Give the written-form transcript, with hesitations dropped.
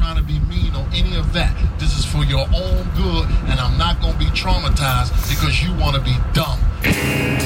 trying to be mean or any of that. This is for your own good, and I'm not going to be traumatized because you want to be dumb.